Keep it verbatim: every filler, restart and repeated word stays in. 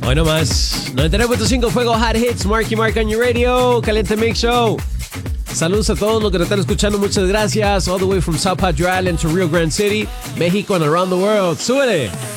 Hoy nomás, noventa y nueve punto cinco Fuego Hot Hits, Marky Mark on your radio, Caliente Mix Show. Saludos a todos los que nos están escuchando, muchas gracias. All the way from South Padre Island to Rio Grande City, México and around the world. ¡Súbele!